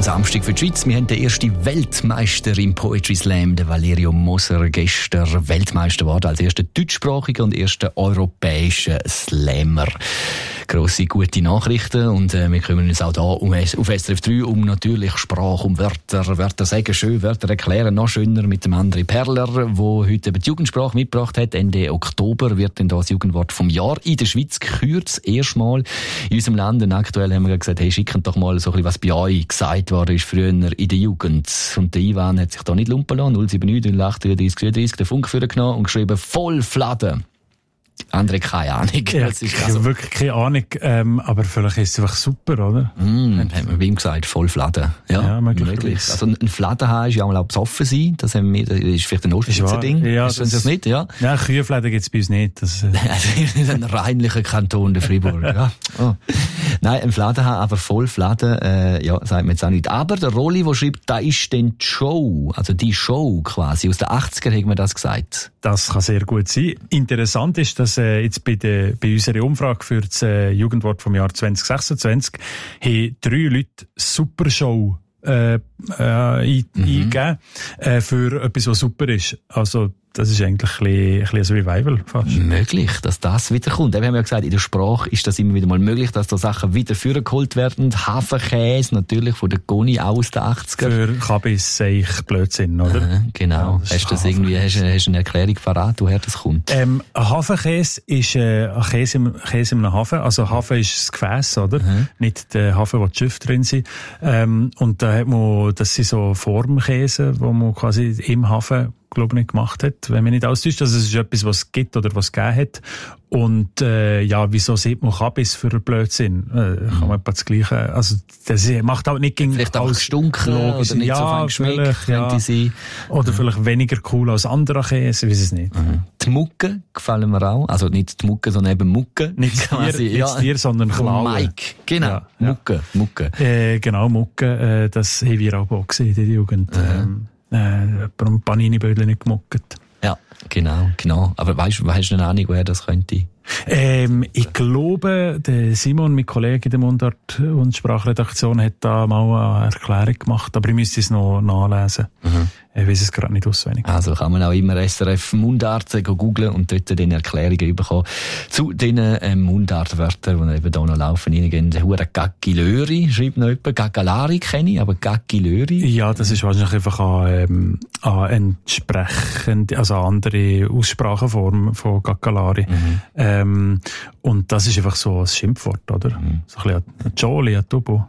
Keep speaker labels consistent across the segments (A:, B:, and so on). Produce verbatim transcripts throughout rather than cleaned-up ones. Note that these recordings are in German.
A: Samstag für die Schweiz. Wir haben den ersten Weltmeister im Poetry Slam, den Valerio Moser, gestern Weltmeister geworden, als erster deutschsprachiger und erster europäischer Slammer. Grosse, gute Nachrichten und äh, wir kümmern uns auch hier um, auf S R F drei um natürlich Sprache, um Wörter, Wörter sagen schön, Wörter erklären noch schöner mit dem André Perler, der heute eben die Jugendsprache mitgebracht hat. Ende Oktober wird dann das Jugendwort vom Jahr in der Schweiz gekürt, das erste Mal in unserem Land. Und aktuell haben wir gesagt, hey, schicken doch mal so ein bisschen, was bei euch gesagt worden ist früher in der Jugend. Und der Ivan hat sich da nicht lumpen lassen, null sieben neun null acht drei drei drei drei den Funk vorgenommen und geschrieben, voll Fladen. Andere keine Ahnung.
B: Ja, ich habe also wirklich keine Ahnung, ähm, aber vielleicht ist es einfach super, oder?
A: Mm, hat man bei ihm gesagt, voll Fladen. Ja,
B: ja möglich.
A: möglich. Also ein Fladen haben ist ja auch mal besoffen sein. Das haben wir, das ist vielleicht ein Ostschweizer Ding.
B: Ja,
A: ist das, das nicht, ja?
B: Nein, Kühenfladen gibt es bei uns nicht. Das, äh
A: das ist ein reinlicher Kanton, der Fribourg. Ja. Oh. Nein, ein Fladen haben, aber voll Fladen, äh, ja, sagt man jetzt auch nicht. Aber der Rolli, der schreibt, da ist denn die Show, also die Show quasi, aus den achtziger haben wir das gesagt.
B: Das kann sehr gut sein. Interessant ist, dass äh, jetzt bei, der, bei unserer Umfrage für das äh, Jugendwort vom Jahr zwanzig sechsundzwanzig haben drei Leute Supershow äh, äh, ein, mhm. eingegeben äh, für etwas, was super ist. Also das ist eigentlich ein bisschen, ein bisschen ein Revival fast.
A: Möglich, dass das wiederkommt. Wir haben ja gesagt, in der Sprache ist das immer wieder mal möglich, dass da Sachen wieder vorgeholt werden. Hafenkäse, natürlich von der Goni aus den achtziger.
B: Für Kabis sehe ich Blödsinn, oder?
A: Äh, genau.
B: Ja,
A: hast du das irgendwie, hast, hast eine Erklärung parat, woher das kommt?
B: Ähm, ein Hafenkäse ist äh, ein Käse im, Käse in einem Hafen. Also Hafen ist das Gefäß, oder? Mhm. Nicht der Hafen, wo die Schiffe drin sind. Ähm, und da hat man, das sind so Formkäse, wo man quasi im Hafen glaube ich, gemacht hat, wenn man nicht austäuscht. Also es ist etwas, was es gibt oder was es gegeben hat. Und äh, ja, wieso sieht man Kabis für einen Blödsinn? Äh, kann man etwa das Gleiche... Also das macht auch nicht gegen...
A: Vielleicht auch gestunken oder nicht
B: ja,
A: so fein geschmeckt,
B: ja.
A: könnte sein.
B: Oder mhm. vielleicht weniger cool als andere Käse, ich weiß es nicht.
A: Mhm. Die Mucke gefallen mir auch. Also nicht die Mucke, sondern eben Mucke.
B: Nicht Stier, ja. nicht Stier sondern Klaue.
A: Mike, genau. Ja, Mucke, ja. Mucke.
B: Äh, genau, Mucke. Äh, das haben wir auch gesehen in der Jugend. Mhm. Ähm, Äh, ein Panini-Bödel nicht gemuckert.
A: Ja, genau, genau. Aber weißt du, hast du eine Ahnung, woher das könnte?
B: Ähm, ich glaube, der Simon, mein Kollege in der Mundart- und Sprachredaktion, hat da mal eine Erklärung gemacht, aber ich müsste es noch nachlesen. Mhm. Ich weiß es gerade nicht auswendig.
A: Also kann man auch immer S R F Mundart googlen und dort dann Erklärungen bekommen zu den ähm, Mundartwörtern, die eben da noch laufen. Irgendein Hure Gaggilöri, schreibt noch jemand. Gaggalari kenne ich, aber Gaggilöri?
B: Ja, das ist wahrscheinlich einfach an, ähm, an entsprechend, also an andere Ausspracheform von Gaggalari. Mhm. Ähm, und das ist einfach so ein Schimpfwort, oder? Mhm. So ein bisschen ein Jolly, ein Tubo.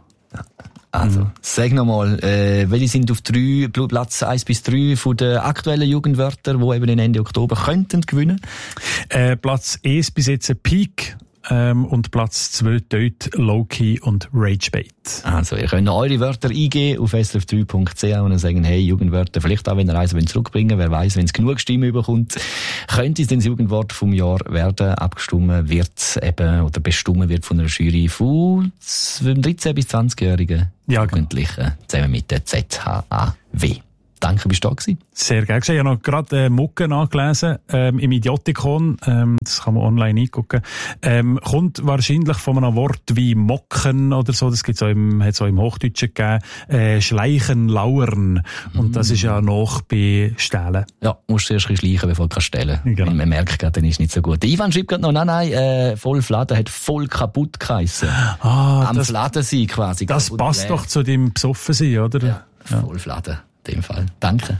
A: Also, mhm. sag nochmal, äh, welche sind auf drei, Platz eins bis drei von den aktuellen Jugendwörtern, die eben Ende Oktober könnten gewinnen?
B: Äh, Platz eins bis jetzt ein Peak. Ähm, und Platz zwei dort Low-Key und Ragebait.
A: Also, ihr könnt eure Wörter eingeben auf s r f drei punkt c h und dann sagen, hey, Jugendwörter, vielleicht auch, wenn ihr eins zurückbringen wollt, wer weiss, wenn es genug Stimmen bekommt, könnte es dann das Jugendwort vom Jahr werden. Abgestimmt wird eben, oder bestimmt wird von einer Jury von dreizehn- bis zwanzigjährigen
B: ja,
A: Jugendlichen, zusammen mit der Z H A W. Danke, bist du da gewesen.
B: Sehr gerne. Ich habe noch gerade äh, Mucke nachgelesen ähm, im Idiotikon. Ähm, das kann man online eingucken. Ähm, kommt wahrscheinlich von einem Wort wie Mocken oder so. Das gibt's auch im, hat's auch im Hochdeutschen gegeben. Äh, Schleichen, Lauern. Und mm. das ist ja noch bei Stellen.
A: Ja, musst du erst ein bisschen schleichen, bevor du stellen kannst.
B: Genau.
A: Man merkt gerade, dann ist nicht so gut. Der Ivan schreibt gerade noch, nein, nein, äh, voll Fladen hat voll kaputt geheissen.
B: Ah,
A: Am
B: das,
A: Fladen sein quasi.
B: Das passt leer. Doch zu dem Besoffen sein, oder?
A: Ja, ja. Voll Fladen. In dem Fall. Danke.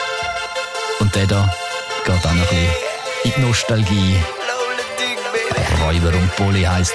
A: Und der da geht auch noch ein bisschen in die Nostalgie. Räuber und Poli heisst